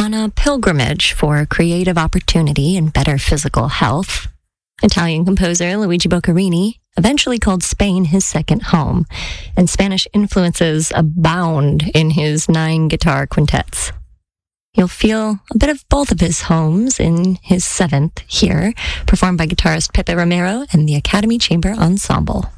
On a pilgrimage for creative opportunity and better physical health, Italian composer Luigi Boccherini eventually called Spain his second home, and Spanish influences abound in his 9 guitar quintets. You'll feel a bit of both of his homes in his 7th here, performed by guitarist Pepe Romero and the Academy Chamber Ensemble.